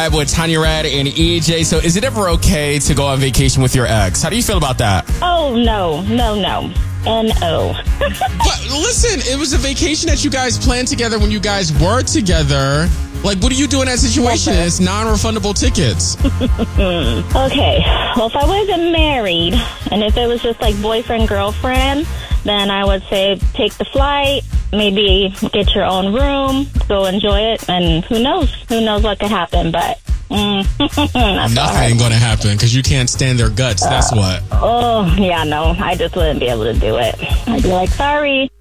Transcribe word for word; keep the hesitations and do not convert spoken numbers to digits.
Vibe with Tanya Red and E J. So is it ever okay to go on vacation with your ex? How do you feel about that? Oh, no, no, no. N O. But listen, it was a vacation that you guys planned together when you guys were together. Like, what do you do in that situation? It's non-refundable tickets. Okay. Well, if I wasn't married, and if it was just like boyfriend, girlfriend, then I would say take the flight, maybe get your own room, go enjoy it, and who knows? Who knows what could happen, but... Mm, Nothing going to happen because you can't stand their guts. That's what. Oh, yeah, no. I just wouldn't be able to do it. I'd be like, sorry.